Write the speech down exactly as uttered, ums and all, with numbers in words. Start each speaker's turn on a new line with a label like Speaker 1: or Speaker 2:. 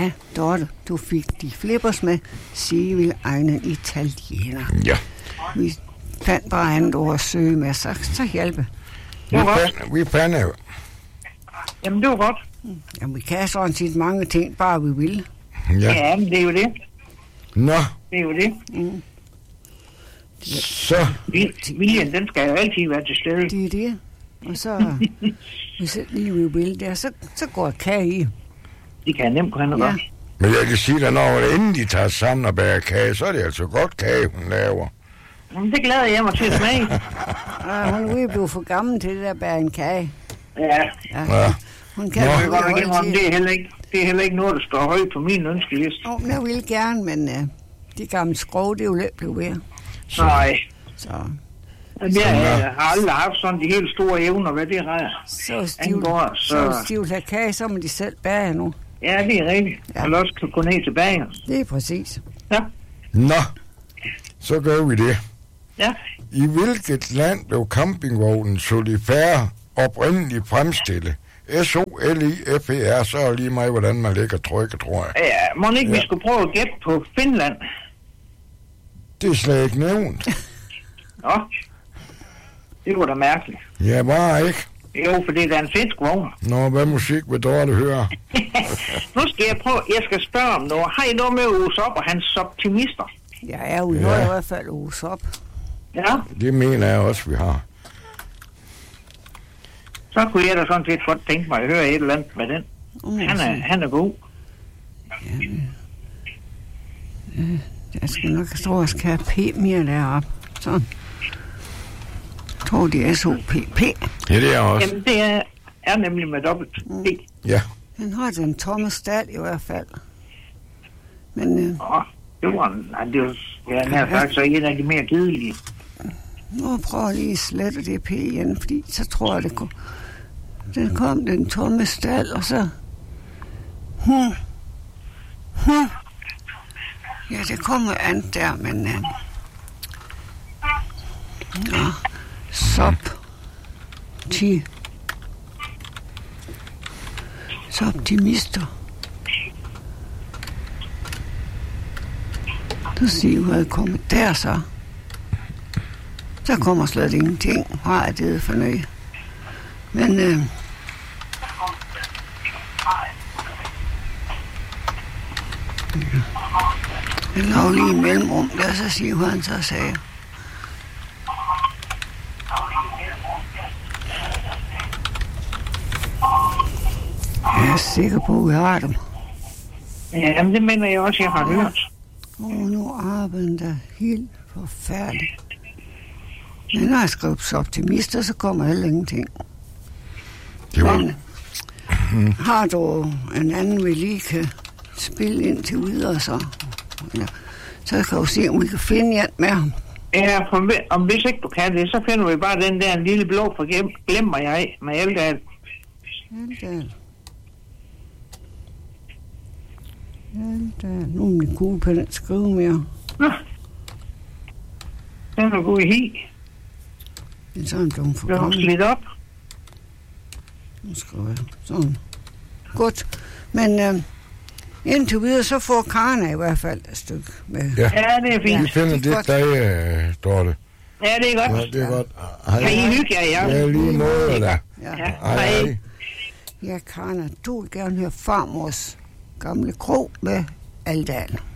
Speaker 1: Ja, Dorte, du fik de flippers med Seville egnen italiener.
Speaker 2: Ja.
Speaker 1: Vi fandt bare andet ord at søge med, så, så hjælpe.
Speaker 2: Vi pander, vi pander jo.
Speaker 3: Jamen, det var godt.
Speaker 1: Jamen, vi kan sådan set mange ting, bare vi vil.
Speaker 3: Ja, ja men det er jo det.
Speaker 2: Nå.
Speaker 3: Det er jo det.
Speaker 1: Mm.
Speaker 2: Så.
Speaker 3: Viljen, den skal jo altid være til stede.
Speaker 1: Det er det. Og så, hvis jeg lige vil vil der, så, så går jeg kage i.
Speaker 3: De kan nemt gå hen og
Speaker 1: ja.
Speaker 3: gøre.
Speaker 2: Men jeg kan sige dig, når inden de tager sammen og bager kage, så er det altså godt kage, hun laver.
Speaker 3: Jamen, det glæder jeg mig til at smage.
Speaker 1: Ja, hun er blevet for gammel til det der bære en kage.
Speaker 3: Ja.
Speaker 2: Ja. ja.
Speaker 1: Hun kan
Speaker 3: Nå,
Speaker 1: jo
Speaker 3: godt ikke om, det er heller ikke, det er heller ikke noget, der står højt på min ønskeliste.
Speaker 1: Åh, oh, jeg vil gerne, men uh, de gamle skrog, det er jo let blevet ved.
Speaker 3: Nej.
Speaker 1: Så.
Speaker 3: Jamen, jeg, jeg har aldrig haft sådan de helt store evner, hvad det er.
Speaker 1: Så stivt, så... så stivt have kage, så må de selv bære nu.
Speaker 3: Ja, det er rigtigt. Ja. Eller også kan gå ned til bager.
Speaker 1: Det er præcis.
Speaker 3: Ja.
Speaker 2: Nå, så gør vi det.
Speaker 3: Ja.
Speaker 2: I hvilket land blev campingvognen Solifær oprindeligt fremstillet? S O L I F E R, så er lige mig, hvordan man lægger trykket, tror jeg.
Speaker 3: Ja, må ikke, ja. Vi skulle prøve at gætte på Finland?
Speaker 2: Det er slet ikke nævnt.
Speaker 3: Nå, det var da mærkeligt.
Speaker 2: Ja, bare ikke.
Speaker 3: Jo, for det er en finsk vogn.
Speaker 2: Nå, hvad musik vil Dorte høre?
Speaker 3: Nu skal jeg prøve, jeg skal spørge om noget. Har I noget med Ose Op og hans optimister?
Speaker 1: Ja, jeg er jo ja. i hvert fald Ose Op.
Speaker 3: Ja.
Speaker 2: Det mener jeg også, vi har.
Speaker 3: Så kunne jeg da sådan set godt tænke mig at høre et eller andet med den. Mm, han, er, han er god.
Speaker 1: Ja, ja, jeg skal nok stå og skal have P mere deroppe. Sådan. Jeg tror, det er S O P P.
Speaker 2: Ja, det er også.
Speaker 3: Jamen, det er, er nemlig med dobbelt P. Mm.
Speaker 2: Ja.
Speaker 1: Han har den tomme stald i hvert fald. Men... Øh,
Speaker 3: Åh, det var en... Nej, det var... Ja, han er faktisk en af de mere kedelige.
Speaker 1: Nu prøver jeg lige at slette det P igen, fordi så tror jeg, det kom... Den kom, den tomme stald, og så... Hmm. Hmm. Ja, det kommer an der, men... Uh... Nå, sop... Ti... Optimister. Du siger, hvor jeg kommer der så. Der kommer slet ingenting. Har jeg det fornøjet. Men øh, jeg laver lige i mellemrum der, så siger han så sagde. Jeg er sikker på, at vi har dem.
Speaker 3: Ja, men det mener jeg også, jeg har hørt.
Speaker 1: Åh, oh, nu arbejder der helt forfærdeligt. Men når jeg skriver så optimister, så kommer heller ingenting.
Speaker 2: Det var...
Speaker 1: Men, har du en anden, vi lige kan spille ind til videre, så, ja, så kan du se, om vi kan finde en med ham.
Speaker 3: Ja, for om hvis ikke du kan det, så finder vi bare den der lille blå for glemmer jeg med Eldal.
Speaker 1: Eldal. Eldal. Nu er min kuglepen skrive mere.
Speaker 3: Nå. Den er god i hi.
Speaker 1: Det er sådan, du får
Speaker 3: komme. Du har slidt op.
Speaker 1: Nu skriver jeg sådan. Godt. Men øh, indtil videre, så får Karna i hvert fald et stykke med.
Speaker 2: Ja,
Speaker 3: ja det er fint.
Speaker 2: Vi finder det, det dig, uh, Dorte.
Speaker 3: Ja, det er godt.
Speaker 2: Ja, det er godt.
Speaker 3: Hej. Kan I hygge jer, ja?
Speaker 2: Ja, lige måde da.
Speaker 1: Ja.
Speaker 3: Ja.
Speaker 2: Hej, hej.
Speaker 1: Ja, Karna, du vil gerne høre farmors gamle krog med Aldal.